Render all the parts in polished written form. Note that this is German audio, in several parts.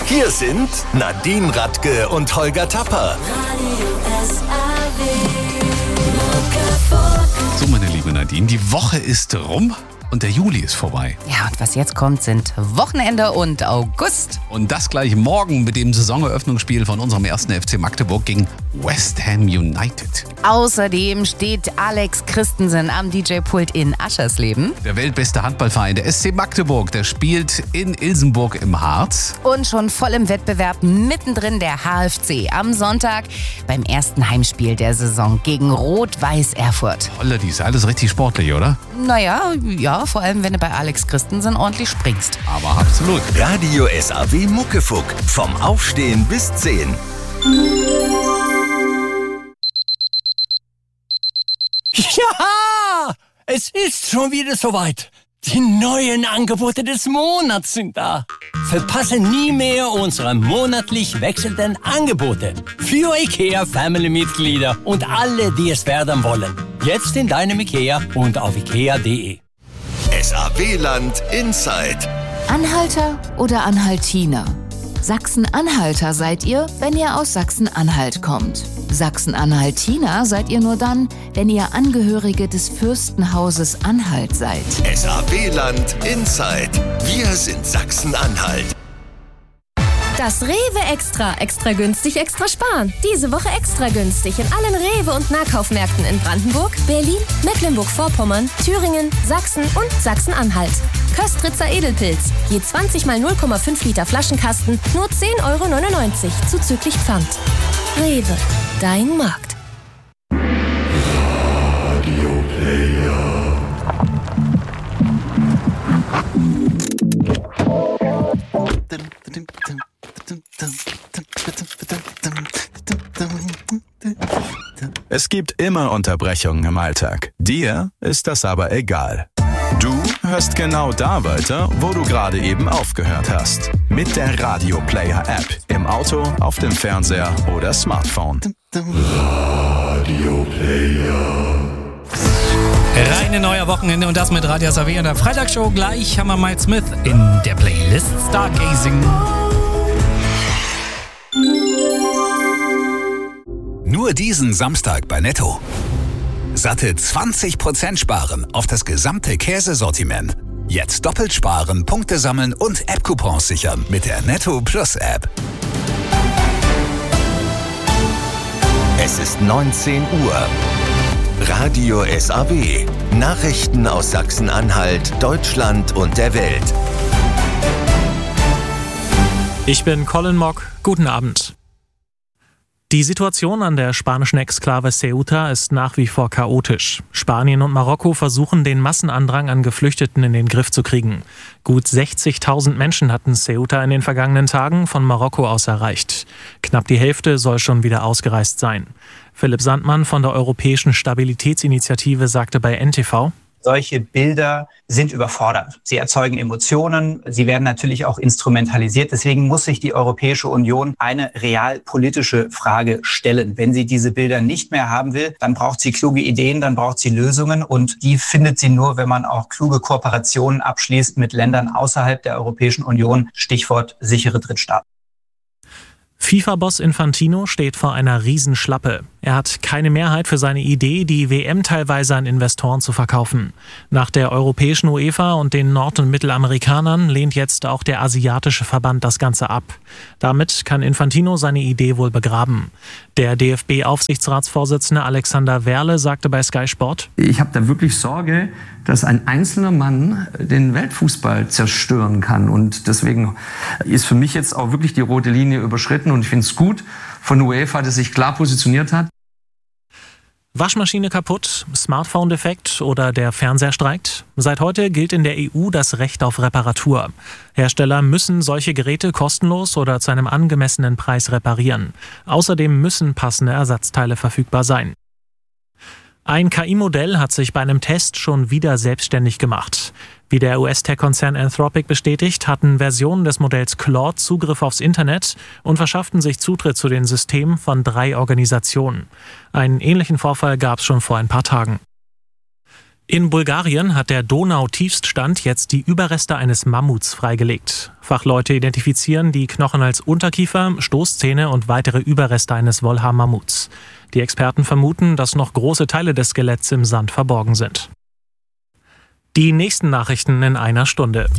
Hier sind Nadine Radke und Holger Tapper. So, meine liebe Nadine, die Woche ist rum und der Juli ist vorbei. Ja, und was jetzt kommt, sind Wochenende und August. Und das gleich morgen mit dem Saisoneröffnungsspiel von unserem ersten FC Magdeburg gegen West Ham United. Außerdem steht Alex Christensen am DJ-Pult in Aschersleben. Der weltbeste Handballverein, der SC Magdeburg, der spielt in Ilsenburg im Harz. Und schon voll im Wettbewerb mittendrin der HFC am Sonntag beim ersten Heimspiel der Saison gegen Rot-Weiß Erfurt. Holla, die ist alles richtig sportlich, oder? Naja, ja, vor allem wenn du bei Alex Christensen ordentlich springst. Aber absolut. Radio SAW Muckefuck. Vom Aufstehen bis 10. Ja, es ist schon wieder soweit. Die neuen Angebote des Monats sind da. Verpasse nie mehr unsere monatlich wechselnden Angebote. Für IKEA-Family-Mitglieder und alle, die es werden wollen. Jetzt in deinem IKEA und auf ikea.de. SAW-Land Inside. Anhalter oder Anhaltiner? Sachsen-Anhalter seid ihr, wenn ihr aus Sachsen-Anhalt kommt. Sachsen-Anhaltiner seid ihr nur dann, wenn ihr Angehörige des Fürstenhauses Anhalt seid. SAW-Land Inside. Wir sind Sachsen-Anhalt. Das Rewe Extra. Extra günstig, extra sparen. Diese Woche extra günstig in allen Rewe- und Nahkaufmärkten in Brandenburg, Berlin, Mecklenburg-Vorpommern, Thüringen, Sachsen und Sachsen-Anhalt. Köstritzer Edelpilz. Je 20 mal 0,5 Liter Flaschenkasten, nur 10,99 € zuzüglich Pfand. Rewe, dein Markt. Radio Player. Es gibt immer Unterbrechungen im Alltag. Dir ist das aber egal. Du hörst genau da weiter, wo du gerade eben aufgehört hast. Mit der Radio Player App. Im Auto, auf dem Fernseher oder Smartphone. Radio Player. Reine neuer Wochenende und das mit Radio SAW in der Freitagsshow. Gleich haben wir Mike Smith in der Playlist Stargazing. Nur diesen Samstag bei Netto. Satte 20% sparen auf das gesamte Käsesortiment. Jetzt doppelt sparen, Punkte sammeln und App-Coupons sichern mit der Netto Plus App. Es ist 19 Uhr. Radio SAW. Nachrichten aus Sachsen-Anhalt, Deutschland und der Welt. Ich bin Colin Mock. Guten Abend. Die Situation an der spanischen Exklave Ceuta ist nach wie vor chaotisch. Spanien und Marokko versuchen, den Massenandrang an Geflüchteten in den Griff zu kriegen. Gut 60.000 Menschen hatten Ceuta in den vergangenen Tagen von Marokko aus erreicht. Knapp die Hälfte soll schon wieder ausgereist sein. Philipp Sandmann von der Europäischen Stabilitätsinitiative sagte bei NTV: Solche Bilder sind überfordert. Sie erzeugen Emotionen, sie werden natürlich auch instrumentalisiert. Deswegen muss sich die Europäische Union eine realpolitische Frage stellen. Wenn sie diese Bilder nicht mehr haben will, dann braucht sie kluge Ideen, dann braucht sie Lösungen. Und die findet sie nur, wenn man auch kluge Kooperationen abschließt mit Ländern außerhalb der Europäischen Union. Stichwort sichere Drittstaaten. FIFA-Boss Infantino steht vor einer Riesenschlappe. Er hat keine Mehrheit für seine Idee, die WM teilweise an Investoren zu verkaufen. Nach der europäischen UEFA und den Nord- und Mittelamerikanern lehnt jetzt auch der asiatische Verband das Ganze ab. Damit kann Infantino seine Idee wohl begraben. Der DFB-Aufsichtsratsvorsitzende Alexander Werle sagte bei Sky Sport: Ich habe da wirklich Sorge, dass ein einzelner Mann den Weltfußball zerstören kann. Und deswegen ist für mich jetzt auch wirklich die rote Linie überschritten. Und ich finde es gut von UEFA, dass sich klar positioniert hat. Waschmaschine kaputt, Smartphone defekt oder der Fernseher streikt? Seit heute gilt in der EU das Recht auf Reparatur. Hersteller müssen solche Geräte kostenlos oder zu einem angemessenen Preis reparieren. Außerdem müssen passende Ersatzteile verfügbar sein. Ein KI-Modell hat sich bei einem Test schon wieder selbstständig gemacht. Wie der US-Tech-Konzern Anthropic bestätigt, hatten Versionen des Modells Claude Zugriff aufs Internet und verschafften sich Zutritt zu den Systemen von 3 Organisationen. Einen ähnlichen Vorfall gab es schon vor ein paar Tagen. In Bulgarien hat der Donau-Tiefststand jetzt die Überreste eines Mammuts freigelegt. Fachleute identifizieren die Knochen als Unterkiefer, Stoßzähne und weitere Überreste eines Wollhaar-Mammuts. Die Experten vermuten, dass noch große Teile des Skeletts im Sand verborgen sind. Die nächsten Nachrichten in einer Stunde.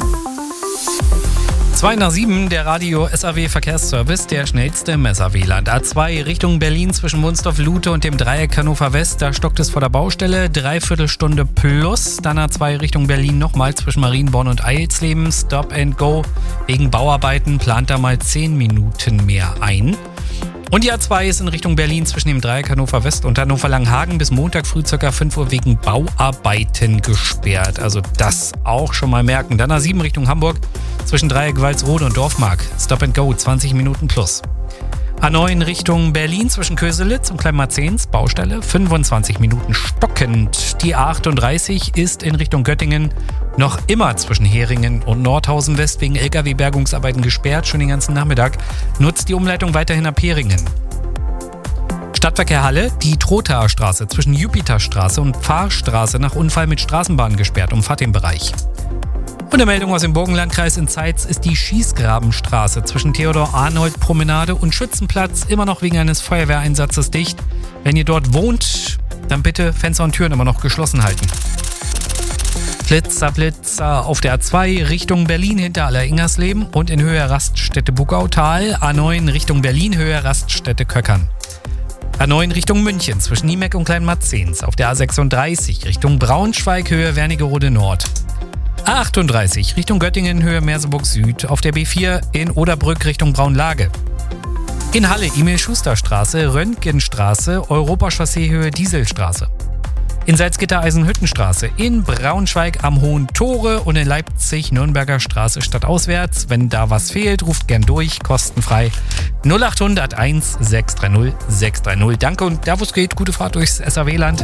2 nach 7, der Radio SAW Verkehrsservice, der schnellste im SAW-Land. A2 Richtung Berlin zwischen Wunstorf-Lute und dem Dreieck Hannover West, da stockt es vor der Baustelle, 3/4 Stunde plus. Dann A2 Richtung Berlin nochmal zwischen Marienborn und Eilsleben, Stop and Go. Wegen Bauarbeiten plant da mal 10 Minuten mehr ein. Und die A2 ist in Richtung Berlin zwischen dem Dreieck Hannover West und Hannover Langenhagen bis Montag früh ca. 5 Uhr wegen Bauarbeiten gesperrt. Also das auch schon mal merken. Dann A7 Richtung Hamburg zwischen Dreieck Walsrode und Dorfmark. Stop and Go, 20 Minuten plus. A9 Richtung Berlin zwischen Köselitz und Kleinmarzens, Baustelle, 25 Minuten stockend. Die A38 ist in Richtung Göttingen noch immer zwischen Heringen und Nordhausen West wegen LKW-Bergungsarbeiten gesperrt, schon den ganzen Nachmittag. Nutzt die Umleitung weiterhin ab Heringen. Stadtverkehr Halle, die Trothaer Straße zwischen Jupiterstraße und Pfarrstraße nach Unfall mit Straßenbahn gesperrt, umfahrt den Bereich. Und eine Meldung aus dem Burgenlandkreis in Zeitz ist die Schießgrabenstraße zwischen Theodor-Arnold-Promenade und Schützenplatz immer noch wegen eines Feuerwehreinsatzes dicht. Wenn ihr dort wohnt, dann bitte Fenster und Türen immer noch geschlossen halten. Blitzer, Blitzer auf der A2 Richtung Berlin hinter Aller-Ingersleben und in Höhe Raststätte Buckautal. A9 Richtung Berlin, Höhe Raststätte Köckern. A9 Richtung München zwischen Niemeck und Kleinmarzens. Auf der A36 Richtung Braunschweig, Höhe Wernigerode Nord. A38 Richtung Göttingen, Höhe Merseburg Süd. Auf der B4 in Oderbrück Richtung Braunlage. In Halle Emil-Schuster-Straße, Röntgenstraße, Europachaussee Höhe Dieselstraße. In Salzgitter Eisenhüttenstraße, in Braunschweig am Hohen Tore und in Leipzig Nürnberger Straße stadtauswärts. Wenn da was fehlt, ruft gern durch, kostenfrei 0800 1 630 630. Danke und da wo es geht, gute Fahrt durchs SAW-Land.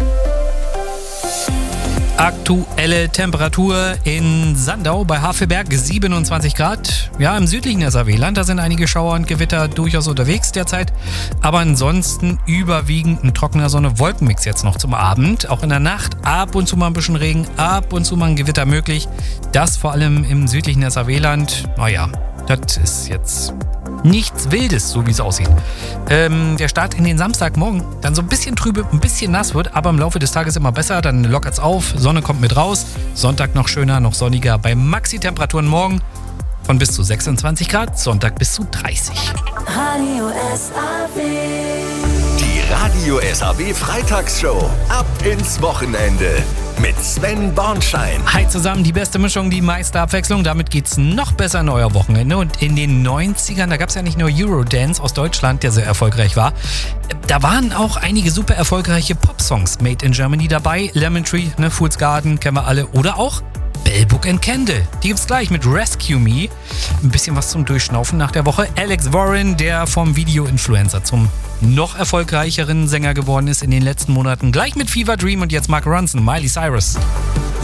Aktuelle Temperatur in Sandau bei Havelberg 27 Grad. Ja, im südlichen SAW-Land, da sind einige Schauer und Gewitter durchaus unterwegs derzeit. Aber ansonsten überwiegend ein trockener Sonne-Wolkenmix jetzt noch zum Abend. Auch in der Nacht ab und zu mal ein bisschen Regen, ab und zu mal ein Gewitter möglich. Das vor allem im südlichen SAW-Land. Naja, das ist jetzt nichts Wildes, so wie es aussieht. Der Start in den Samstagmorgen dann so ein bisschen trübe, ein bisschen nass wird, aber im Laufe des Tages immer besser. Dann lockert es auf, Sonne kommt mit raus. Sonntag noch schöner, noch sonniger. Bei Maxi-Temperaturen morgen von bis zu 26 Grad, Sonntag bis zu 30. Radio SAW. Die Radio SAW Freitagsshow. Ab ins Wochenende. Mit Sven Bornschein. Hi zusammen, die beste Mischung, die meiste Abwechslung. Damit geht's noch besser in euer Wochenende. Und in den 90ern, da gab's ja nicht nur Eurodance aus Deutschland, der sehr erfolgreich war. Da waren auch einige super erfolgreiche Popsongs made in Germany dabei. Lemon Tree, ne, Fool's Garden, kennen wir alle. Oder auch Bell Book and Candle. Die gibt's gleich mit Rescue Me. Ein bisschen was zum Durchschnaufen nach der Woche. Alex Warren, der vom Video-Influencer zum noch erfolgreicheren Sänger geworden ist in den letzten Monaten. Gleich mit Fever Dream und jetzt Mark Ronson, Miley Cyrus.